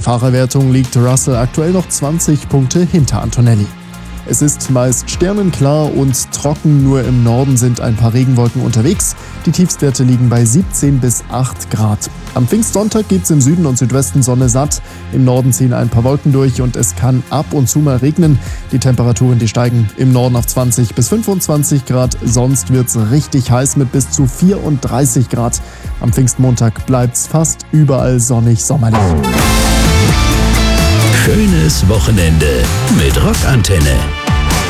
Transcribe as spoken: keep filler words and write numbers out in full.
Fahrerwertung liegt Russell aktuell noch zwanzig Punkte hinter Antonelli. Es ist meist sternenklar und trocken, nur im Norden sind ein paar Regenwolken unterwegs. Die Tiefstwerte liegen bei siebzehn bis acht Grad. Am Pfingstsonntag gibt's im Süden und Südwesten Sonne satt. Im Norden ziehen ein paar Wolken durch und es kann ab und zu mal regnen. Die Temperaturen, die steigen im Norden auf zwanzig bis fünfundzwanzig Grad. Sonst wird's richtig heiß mit bis zu vierunddreißig Grad. Am Pfingstmontag bleibt's fast überall sonnig sommerlich. Schönes Wochenende mit Rockantenne.